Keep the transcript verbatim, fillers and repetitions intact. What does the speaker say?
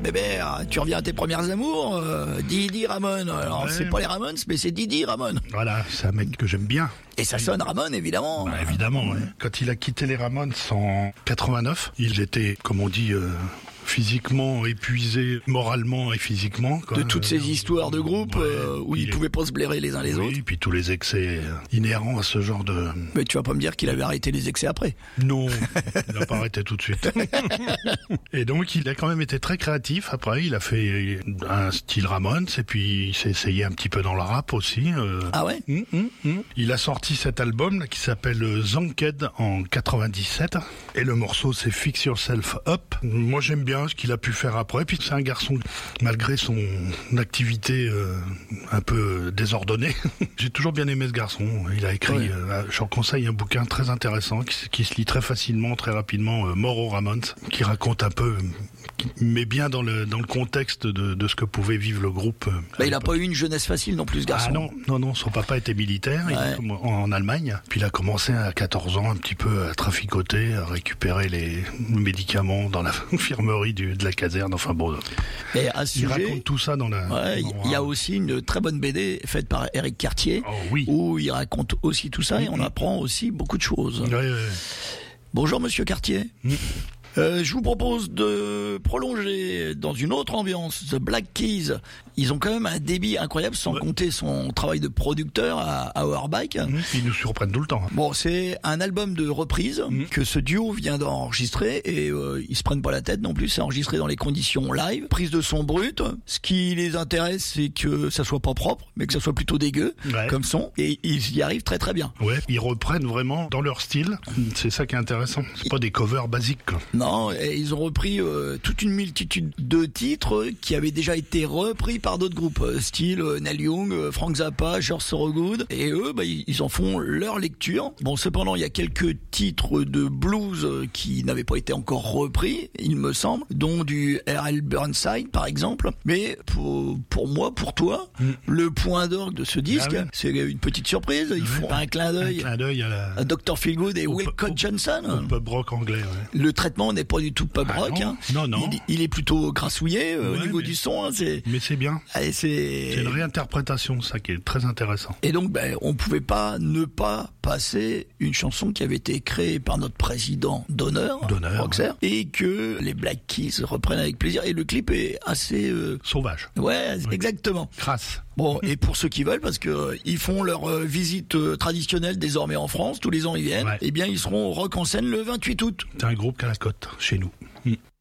bébé, tu reviens à tes premières amours, euh, Didi Ramone. Alors, Ouais. c'est pas les Ramones, mais c'est Didi Ramone. Voilà, c'est un mec que j'aime bien. Et ça sonne Ramone, évidemment. Bah, évidemment, ouais. Quand il a quitté les Ramones en quatre-vingt-neuf, il était, comme on dit, euh, physiquement épuisé, moralement et physiquement. Quoi. De toutes ces histoires de groupe Ouais, euh, où ils est- pouvaient pas se blairer les uns les oui, autres. et puis tous les excès euh, inhérents à ce genre de... Mais tu vas pas me dire qu'il avait arrêté les excès après. Non, il n'a pas arrêté tout de suite. Et donc, il a quand même été très créatif. Après, il a fait un style Ramones, et puis il s'est essayé un petit peu dans le rap aussi. euh. Ah ouais? Hum, hum, hum. Il a sorti cet album là, qui s'appelle Zanked en quatre-vingt-dix-sept, et le morceau c'est Fix Yourself Up. Moi j'aime bien ce qu'il a pu faire après, puis c'est un garçon, malgré son activité euh, un peu désordonnée, j'ai toujours bien aimé ce garçon. Il a écrit, Ouais. euh, je vous conseille un bouquin très intéressant qui, se- qui se lit très facilement, très rapidement, euh, Mort aux Ramones, qui raconte un peu, qui met bien dans le, dans le contexte de, de ce que pouvait vivre le groupe. euh, à Bah, il a l'époque. pas eu une jeunesse facile non plus, ce garçon. Ah non, non, non, son papa était militaire il Ouais. est en, en Allemagne. Puis il a commencé à quatorze ans un petit peu à traficoter, à récupérer les médicaments dans la infirmerie du, de la caserne. Enfin bon, Et à ce il sujet, raconte tout ça dans la... ouais, dans- il y a aussi une très bonne B D faite par Eric Cartier, Oh oui. où il raconte aussi tout ça et on apprend aussi beaucoup de choses. Ouais, ouais. Bonjour Monsieur Cartier. Euh, je vous propose de prolonger dans une autre ambiance The Black Keys. Ils ont quand même un débit incroyable, sans Ouais. compter son travail de producteur à, à Auerbach. Mmh, Ils nous surprennent tout le temps. hein. Bon, c'est un album de reprise Mhm. que ce duo vient d'enregistrer et euh, ils se prennent pas la tête non plus. C'est enregistré dans les conditions live, prise de son brut. Ce qui les intéresse, c'est que ça soit pas propre, mais que ça soit plutôt dégueu Ouais. comme son. Et ils y arrivent très très bien. Ouais, ils reprennent vraiment dans leur style. C'est ça qui est intéressant. C'est pas des covers basiques. Quoi. Non, et ils ont repris euh, toute une multitude de titres qui avaient déjà été repris par d'autres groupes, euh, style euh, Neil Young, euh, Frank Zappa, George Thorogood, et eux, bah, ils ils en font leur lecture. Bon, cependant, il y a quelques titres de blues euh, qui n'avaient pas été encore repris, il me semble, dont du R L Burnside, par exemple. Mais pour, pour moi, pour toi, le point d'orgue de ce disque, Ah oui. c'est une petite surprise. Ils Ouais. font un clin Un d'œil clin d'œil à la... à docteur Feelgood et Au Wilco pu- au- Johnson. au pub rock anglais. Ouais. Le traitement n'est pas du tout pub Ah rock. non, hein. non, non. Il, il est plutôt grassouillé euh, au Ouais, niveau mais- du son. Hein, c'est, Mais c'est bien. allez, c'est. C'est une réinterprétation, ça qui est très intéressant. Et donc, ben, on pouvait pas ne pas passer une chanson qui avait été créée par notre président d'honneur, D'honneur, Roxer, et que les Black Keys reprennent avec plaisir. Et le clip est assez, euh, Sauvage. ouais, exactement. Crasse. Bon, et pour ceux qui veulent, parce que euh, ils font leur euh, visite euh, traditionnelle désormais en France, tous les ans ils viennent, Ouais. eh bien ils seront au Rock en scène le vingt-huit août. C'est un groupe qu'à la cote, chez nous.